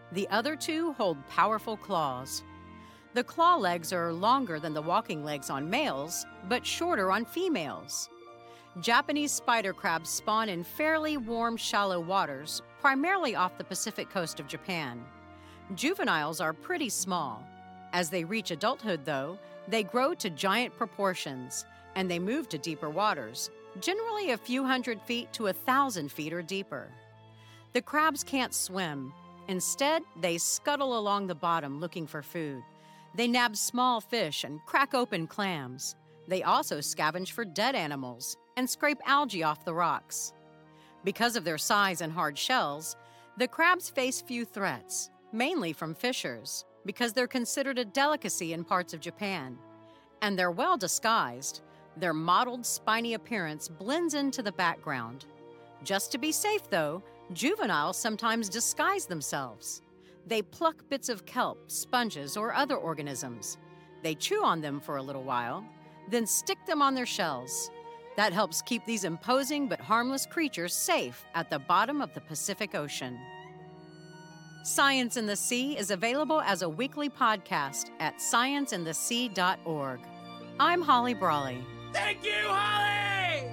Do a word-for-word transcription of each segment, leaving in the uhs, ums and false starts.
The other two hold powerful claws. The claw legs are longer than the walking legs on males, but shorter on females. Japanese spider crabs spawn in fairly warm, shallow waters, primarily off the Pacific coast of Japan. Juveniles are pretty small. As they reach adulthood, though, they grow to giant proportions, and they move to deeper waters, generally a few hundred feet to a thousand feet or deeper. The crabs can't swim. Instead, they scuttle along the bottom looking for food. They nab small fish and crack open clams. They also scavenge for dead animals and scrape algae off the rocks. Because of their size and hard shells, the crabs face few threats, mainly from fishers, because they're considered a delicacy in parts of Japan. And they're well disguised. Their mottled, spiny appearance blends into the background. Just to be safe, though, juveniles sometimes disguise themselves. They pluck bits of kelp, sponges, or other organisms. They chew on them for a little while, then stick them on their shells. That helps keep these imposing but harmless creatures safe at the bottom of the Pacific Ocean. Science in the Sea is available as a weekly podcast at science in the sea dot org. I'm Holly Brawley. Thank you, Holly!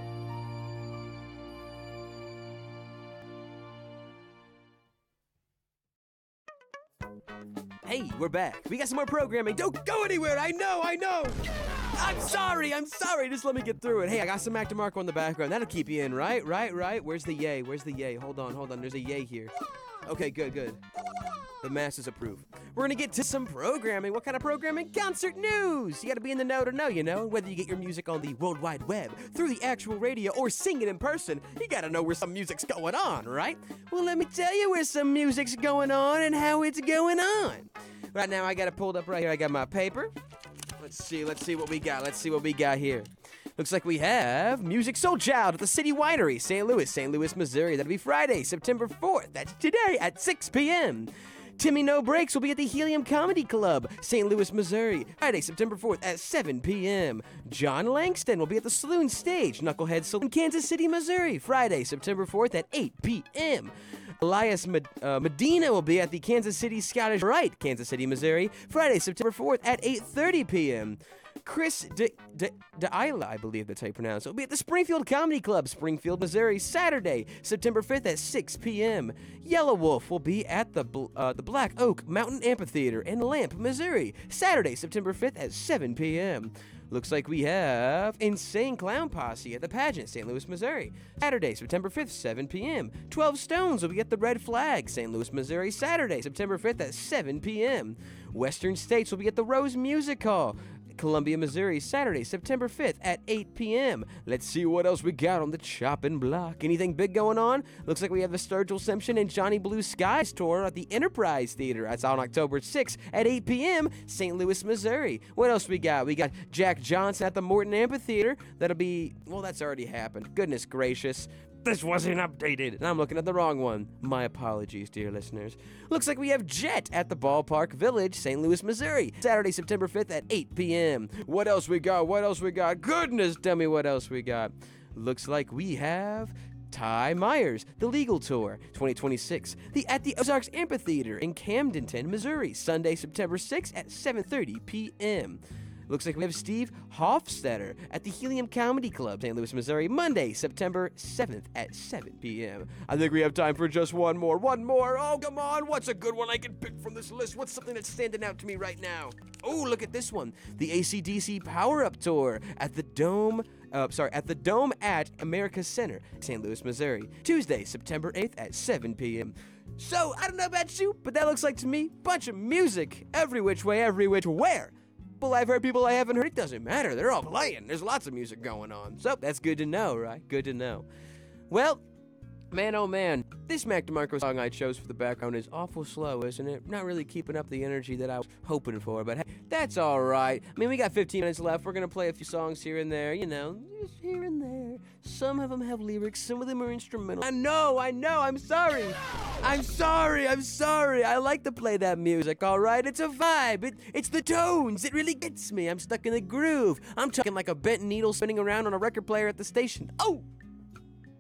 Hey, we're back. We got some more programming. Don't go anywhere. I know, I know. I'm sorry, I'm sorry. Just let me get through it. Hey, I got some Mac DeMarco in the background. That'll keep you in, right? Right, right. Where's the yay? Where's the yay? Hold on, hold on. There's a yay here. Okay, good, good. The masses approve. We're gonna get to some programming. What kind of programming? Concert news! You gotta be in the know to know, you know? Whether you get your music on the World Wide Web, through the actual radio, or sing it in person, you gotta know where some music's going on, right? Well, let me tell you where some music's going on and how it's going on. Right now, I got it pulled up right here. I got my paper. Let's see, let's see what we got. Let's see what we got here. Looks like we have Music Soul Child at the City Winery, Saint Louis, Saint Louis, Missouri. That'll be Friday, September fourth. That's today at six p.m. Timmy No Breaks will be at the Helium Comedy Club, Saint Louis, Missouri, Friday, September fourth at seven p.m. John Langston will be at the Saloon Stage, Knucklehead Saloon, Kansas City, Missouri, Friday, September fourth at eight p.m. Elias Med- uh, Medina will be at the Kansas City Scottish Rite, Kansas City, Missouri, Friday, September fourth at eight thirty p.m. Chris De- De- Deila, I believe that's how you pronounce it, will be at the Springfield Comedy Club, Springfield, Missouri, Saturday, September fifth at six p.m. Yellow Wolf will be at the Bl- uh, the Black Oak Mountain Amphitheater in Lamp, Missouri, Saturday, September fifth at seven p.m. Looks like we have Insane Clown Posse at the Pageant, Saint Louis, Missouri, Saturday, September fifth, seven p.m. twelve Stones will be at the Red Flag, Saint Louis, Missouri, Saturday, September fifth at seven p.m. Western States will be at the Rose Music Hall, Columbia, Missouri, Saturday, September fifth at eight p.m. Let's see what else we got on the chopping block. Anything big going on? Looks like we have the Sturgill Simpson and Johnny Blue Skies tour at the Enterprise Theater. That's on October sixth at eight p.m., Saint Louis, Missouri. What else we got? We got Jack Johnson at the Morton Amphitheater. That'll be, well, that's already happened. Goodness gracious. This wasn't updated, and I'm looking at the wrong one. My apologies, dear listeners. Looks like we have Jet at the Ballpark Village, Saint Louis, Missouri, Saturday, September fifth at eight p.m. What else we got? What else we got? Goodness, tell me what else we got. Looks like we have Ty Myers, The Legal Tour, twenty twenty-six, the at the Ozarks Amphitheater in Camdenton, Missouri, Sunday, September sixth at seven thirty p.m. Looks like we have Steve Hofstetter at the Helium Comedy Club, Saint Louis, Missouri, Monday, September seventh at seven p.m. I think we have time for just one more. One more. Oh, come on. What's a good one I can pick from this list? What's something that's standing out to me right now? Oh, look at this one. The A C D C Power Up Tour at the Dome. Uh, sorry, at the Dome at America Center, Saint Louis, Missouri, Tuesday, September eighth at seven p.m. So, I don't know about you, but that looks like to me, bunch of music, every which way, every which where. I've heard, people I haven't heard, it doesn't matter. They're all playing. There's lots of music going on. So that's good to know, right? Good to know. Well, man, oh man, this Mac DeMarco song I chose for the background is awful slow, isn't it? Not really keeping up the energy that I was hoping for, but hey, that's all right. I mean, we got fifteen minutes left. We're going to play a few songs here and there, you know, just here and there. Some of them have lyrics. Some of them are instrumental. I know, I know. I'm sorry. I'm sorry. I'm sorry. I like to play that music, all right? It's a vibe. It, it's the tones. It really gets me. I'm stuck in the groove. I'm talking like a bent needle spinning around on a record player at the station. Oh!